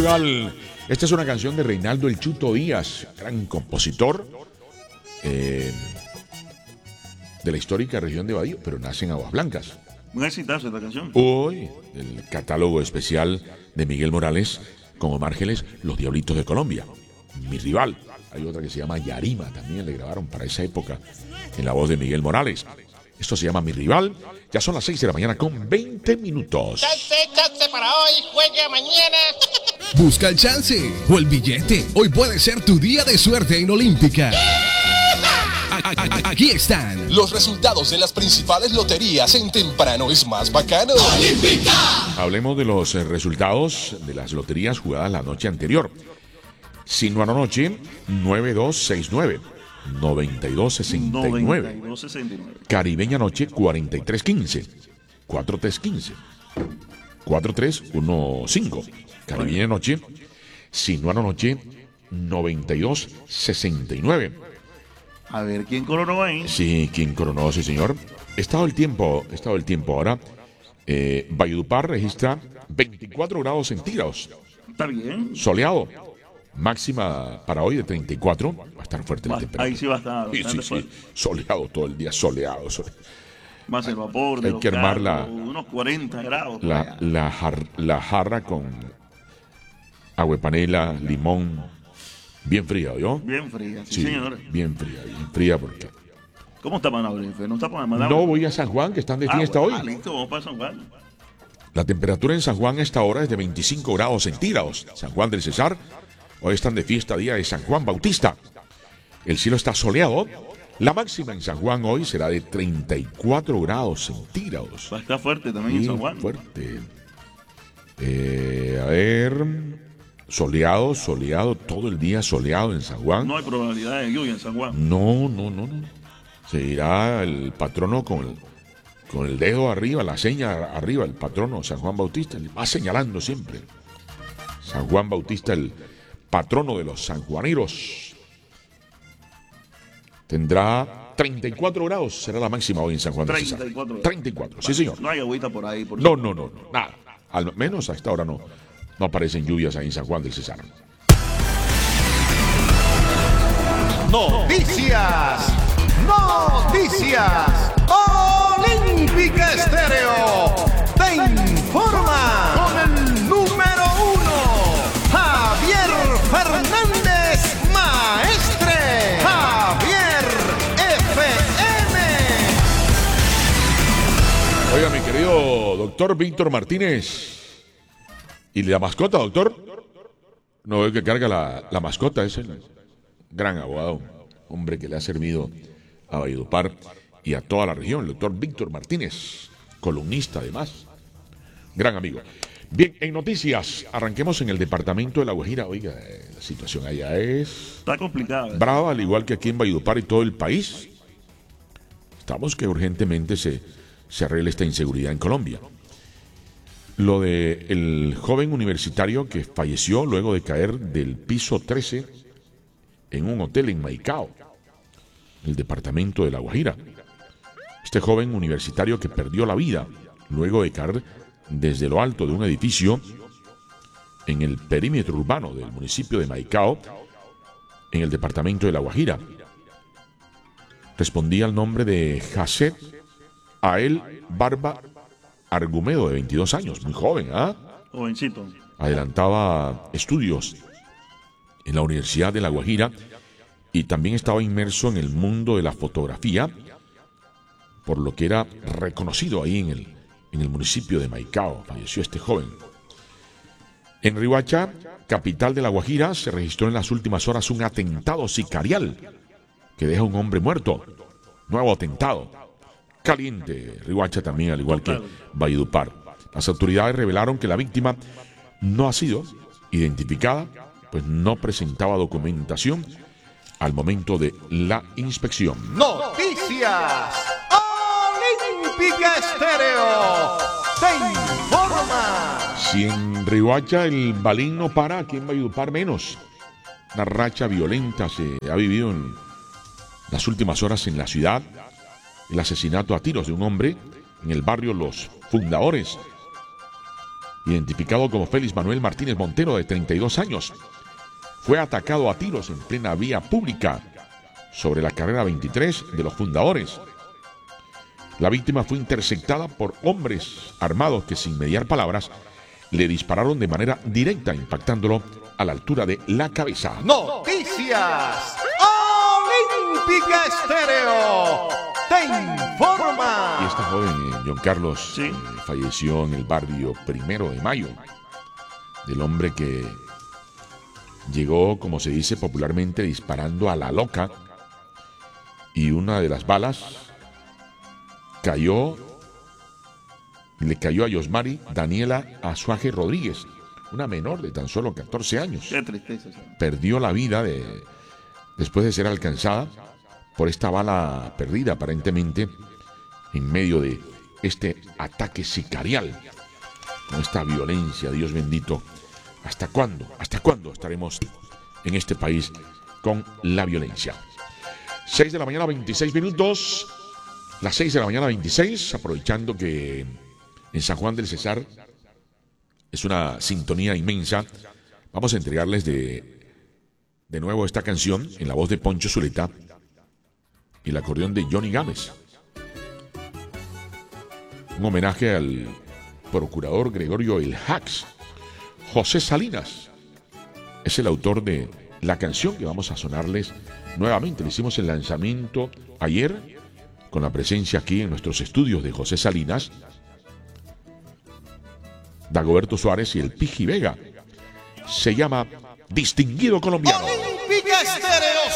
Rival. Esta es una canción de Reinaldo El Chuto Díaz, gran compositor de la histórica región de Bajío, pero nace en Aguas Blancas. Un exitazo esta canción. Hoy, el catálogo especial de Miguel Morales con Omar Geles, Los Diablitos de Colombia. Mi Rival. Hay otra que se llama Yarima, también le grabaron para esa época en la voz de Miguel Morales. Esto se llama Mi Rival. Ya son las 6 de la mañana con 20 minutos. Chance para hoy, juega mañana. Busca el chance o el billete. Hoy puede ser tu día de suerte en Olímpica. Aquí están los resultados de las principales loterías en Temprano es Más Bacano. ¡Olímpica! Hablemos de los resultados de las loterías jugadas la noche anterior. Sinuano Noche, 9269. 9269. Caribeña Noche, 4315. 4315. 4315. Caribeña Noche. Sinuano Noche, 9269. A ver, ¿quién coronó ahí? Sí, ¿quién coronó? Sí, señor. Estado el tiempo ahora. Valledupar registra 24 grados centígrados. Está bien. Soleado. Máxima para hoy de 34. Va a estar fuerte la temperatura. Ahí sí va a estar. Sí. Soleado todo el día, soleado. Más el vapor. Hay que armar unos 40 grados. La jarra con agua de panela, limón. Bien fría, ¿yo? Bien fría, sí, señor. Bien fría porque... ¿Cómo está Manabre? ¿No está para Manabre? No, voy a San Juan, que están de fiesta hoy. Listo, vamos para San Juan. La temperatura en San Juan a esta hora es de 25 grados centígrados. San Juan del Cesar, hoy están de fiesta día de San Juan Bautista. El cielo está soleado. La máxima en San Juan hoy será de 34 grados centígrados. Va a estar fuerte también en San Juan. Fuerte. A ver... Soleado, todo el día soleado en San Juan. No hay probabilidad de lluvia en San Juan. No. Se irá el patrono con el dedo arriba, la seña arriba, el patrono San Juan Bautista, le va señalando siempre. San Juan Bautista, el patrono de los sanjuaneros. Tendrá 34 grados, será la máxima hoy en San Juan de Cesar. 34, sí señor. No hay agüita por ahí. No, nada. Al menos a esta hora no aparecen lluvias ahí en San Juan del Cesar. Noticias Olímpica Estéreo te informa con el número 1, Javier Fernández Maestre. Javier FM. Oiga, mi querido doctor Víctor Martínez. ¿Y la mascota, doctor? No veo que carga la mascota, es el gran abogado, hombre que le ha servido a Valledupar y a toda la región, el doctor Víctor Martínez, columnista además, gran amigo. Bien, en noticias, arranquemos en el departamento de La Guajira. Oiga, la situación allá está complicada. Brava, al igual que aquí en Valledupar y todo el país. Estamos que urgentemente se arregle esta inseguridad en Colombia. Lo de el joven universitario que falleció luego de caer del piso 13 en un hotel en Maicao, el departamento de La Guajira. Este joven universitario que perdió la vida luego de caer desde lo alto de un edificio en el perímetro urbano del municipio de Maicao, en el departamento de La Guajira. Respondía al nombre de Jacet Ael Barba Argumedo, de 22 años, muy joven, Jovencito. Adelantaba estudios en la Universidad de La Guajira y también estaba inmerso en el mundo de la fotografía, por lo que era reconocido ahí en el municipio de Maicao. Falleció este joven. En Riohacha, capital de La Guajira, se registró en las últimas horas un atentado sicarial que deja a un hombre muerto. Nuevo atentado. Caliente, Riohacha también, al igual que Valledupar. Las autoridades revelaron que la víctima no ha sido identificada, pues no presentaba documentación al momento de la inspección. Noticias Olímpica Estéreo te informa. Si en Riohacha el balín no para, aquí en Valledupar menos. Una racha violenta se ha vivido en las últimas horas en la ciudad. El asesinato a tiros de un hombre en el barrio Los Fundadores. identificado como Félix Manuel Martínez Montero, de 32 años. Fue atacado a tiros en plena vía pública sobre la carrera 23 de los Fundadores. La víctima fue interceptada por hombres armados que, sin mediar palabras, le dispararon de manera directa, impactándolo a la altura de la cabeza. Noticias Olímpica Estéreo te informa. Y este joven, John Carlos, Sí. falleció en el barrio 1 de Mayo, del hombre que llegó, como se dice popularmente, disparando a la loca, y una de las balas le cayó a Yosmari Daniela Azuaje Rodríguez, una menor de tan solo 14 años. Qué tristeza. Perdió la vida después de ser alcanzada por esta bala perdida, aparentemente, en medio de este ataque sicarial, con esta violencia. Dios bendito. ¿Hasta cuándo? ¿Hasta cuándo estaremos en este país con la violencia? 6 de la mañana, 26 minutos. Las 6 de la mañana, 26, aprovechando que en San Juan del Cesar es una sintonía inmensa, vamos a entregarles de nuevo esta canción en la voz de Poncho Zuleta y el acordeón de Johnny Gámez. Un homenaje al procurador Gregorio El Hax. José Salinas es el autor de la canción que vamos a sonarles nuevamente. Le hicimos el lanzamiento ayer con la presencia aquí en nuestros estudios de José Salinas, Dagoberto Suárez y el Piji Vega. Se llama Distinguido Colombiano. Olímpica Estéreo